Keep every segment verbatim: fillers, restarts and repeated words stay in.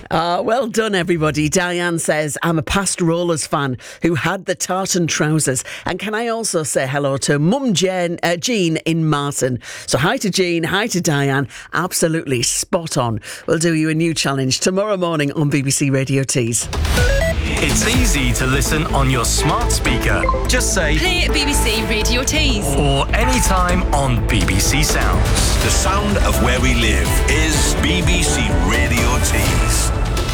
Uh, well done, everybody. Diane says, I'm a past Rollers fan who had the tartan trousers. And can I also say hello to Mum Jen, uh, Jean in Martin. So hi to Jean, hi to Diane. Absolutely spot on. We'll do you a new challenge tomorrow morning on B B C Radio Tees. It's easy to listen on your smart speaker. Just say play at B B C Radio Tees or anytime on B B C Sounds. The sound of where we live is B B C Radio Tees.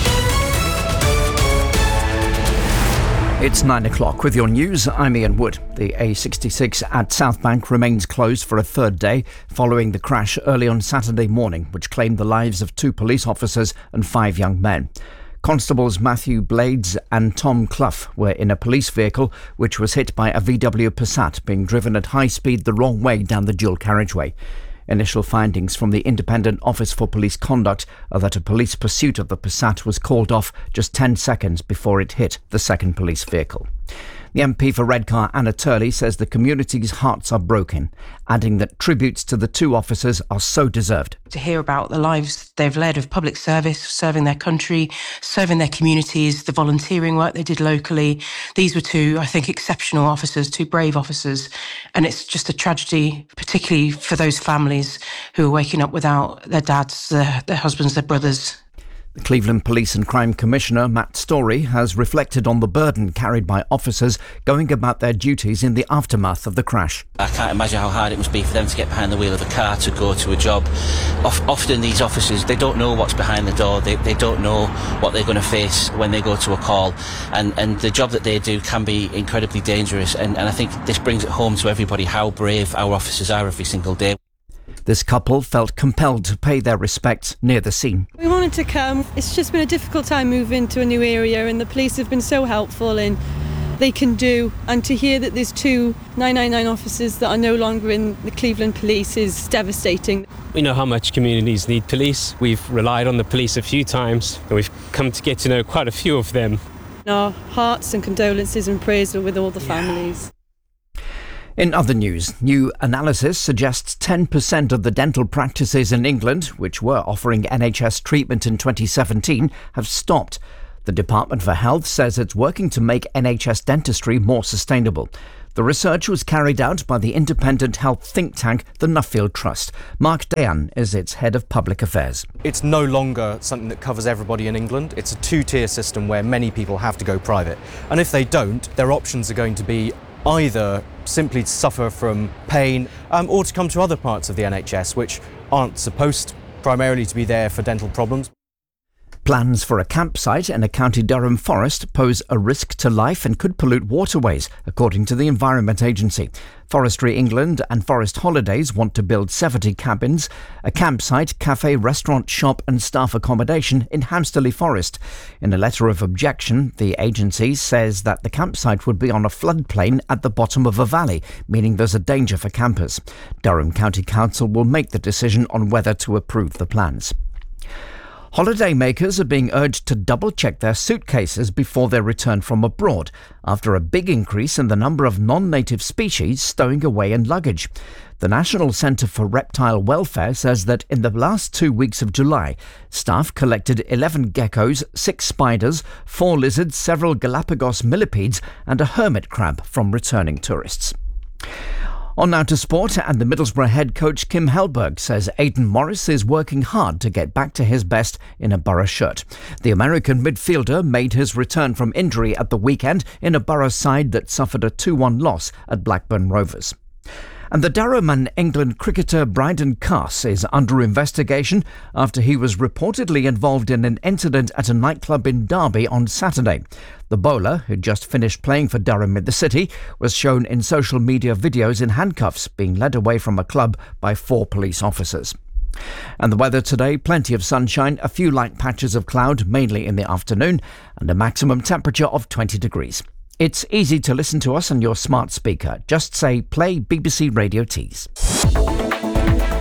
It's nine o'clock with your news. I'm Ian Wood. The A sixty-six at Southbank remains closed for a third day following the crash early on Saturday morning, which claimed the lives of two police officers and five young men. Constables Matthew Blades and Tom Clough were in a police vehicle which was hit by a V W Passat being driven at high speed the wrong way down the dual carriageway. Initial findings from the Independent Office for Police Conduct are that a police pursuit of the Passat was called off just ten seconds before it hit the second police vehicle. The M P for Redcar, Anna Turley, says the community's hearts are broken, adding that tributes to the two officers are so deserved. To hear about the lives they've led of public service, serving their country, serving their communities, the volunteering work they did locally. These were two, I think, exceptional officers, two brave officers. And it's just a tragedy, particularly for those families who are waking up without their dads, their, their husbands, their brothers. The Cleveland Police and Crime Commissioner, Matt Story, has reflected on the burden carried by officers going about their duties in the aftermath of the crash. I can't imagine how hard it must be for them to get behind the wheel of a car to go to a job. Often these officers, they don't know what's behind the door. They, they don't know what they're going to face when they go to a call. And, and the job that they do can be incredibly dangerous. And, and I think this brings it home to everybody how brave our officers are every single day. This couple felt compelled to pay their respects near the scene. We wanted to come. It's just been a difficult time moving to a new area, and the police have been so helpful in they can do. And to hear that there's two nine nine nine officers that are no longer in the Cleveland Police is devastating. We know how much communities need police. We've relied on the police a few times, and we've come to get to know quite a few of them. Our hearts and condolences and prayers are with all the families. In other news, new analysis suggests ten percent of the dental practices in England, which were offering N H S treatment in twenty seventeen, have stopped. The Department for Health says it's working to make N H S dentistry more sustainable. The research was carried out by the independent health think tank, the Nuffield Trust. Mark Dayan is its head of public affairs. It's no longer something that covers everybody in England. It's a two-tier system where many people have to go private. And if they don't, their options are going to be either simply to suffer from pain um, or to come to other parts of the N H S which aren't supposed primarily to be there for dental problems. Plans for a campsite in a County Durham forest pose a risk to life and could pollute waterways, according to the Environment Agency. Forestry England and Forest Holidays want to build seventy cabins, a campsite, cafe, restaurant, shop and staff accommodation in Hamsterley Forest. In a letter of objection, the agency says that the campsite would be on a floodplain at the bottom of a valley, meaning there's a danger for campers. Durham County Council will make the decision on whether to approve the plans. Holidaymakers are being urged to double-check their suitcases before they return from abroad, after a big increase in the number of non-native species stowing away in luggage. The National Centre for Reptile Welfare says that in the last two weeks of July, staff collected eleven geckos, six spiders, four lizards, several Galapagos millipedes and a hermit crab from returning tourists. On now to sport, and the Middlesbrough head coach Kim Hellberg says Aidan Morris is working hard to get back to his best in a Borough shirt. The American midfielder made his return from injury at the weekend in a Borough side that suffered a two one loss at Blackburn Rovers. And the Durham and England cricketer Bryden Cass is under investigation after he was reportedly involved in an incident at a nightclub in Derby on Saturday. The bowler, who just finished playing for Durham in the city, was shown in social media videos in handcuffs being led away from a club by four police officers. And the weather today, plenty of sunshine, a few light patches of cloud, mainly in the afternoon, and a maximum temperature of twenty degrees. It's easy to listen to us on your smart speaker. Just say, play B B C Radio Tees.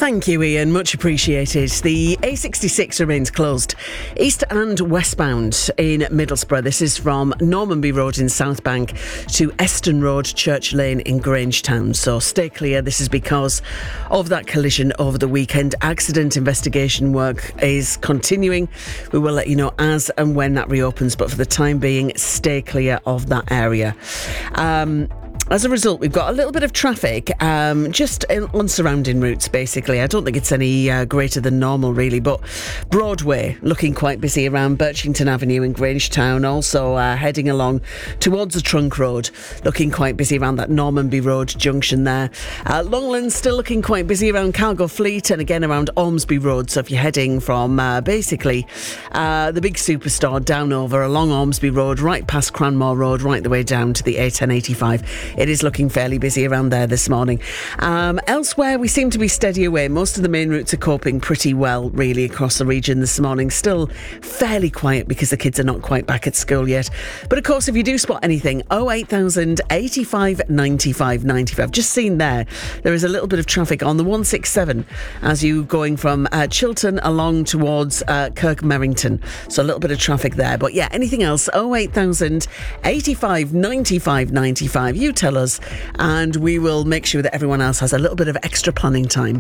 Thank you, Ian. Much appreciated. The A sixty-six remains closed east and westbound in Middlesbrough. This is from Normanby Road in South Bank to Eston Road, Church Lane in Grangetown. So stay clear. This is because of that collision over the weekend. Accident investigation work is continuing. We will let you know as and when that reopens, but for the time being, stay clear of that area. Um... As a result, we've got a little bit of traffic um, just in, on surrounding routes, basically. I don't think it's any uh, greater than normal, really, but Broadway looking quite busy around Birchington Avenue in Grangetown. Also uh, heading along towards the Trunk Road, looking quite busy around that Normanby Road junction there. Uh, Longlands still looking quite busy around Cargo Fleet and again around Ormsby Road. So if you're heading from uh, basically uh, the big superstore down over along Ormsby Road, right past Cranmore Road, right the way down to the A ten eighty-five, it is looking fairly busy around there this morning. Um, elsewhere, we seem to be steady away. Most of the main routes are coping pretty well, really, across the region this morning. Still fairly quiet because the kids are not quite back at school yet. But of course, if you do spot anything, oh eight thousand eighty-five ninety-five ninety-five. Just seen there, there is a little bit of traffic on the one sixty-seven as you going from uh, Chiltern along towards uh, Kirk Merrington. So a little bit of traffic there. But yeah, anything else, oh eight thousand eighty-five ninety-five ninety-five. You tell us, and we will make sure that everyone else has a little bit of extra planning time.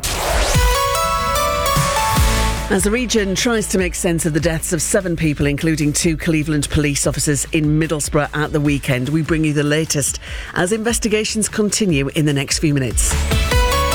As the region tries to make sense of the deaths of seven people, including two Cleveland police officers in Middlesbrough at the weekend, we bring you the latest as investigations continue in the next few minutes.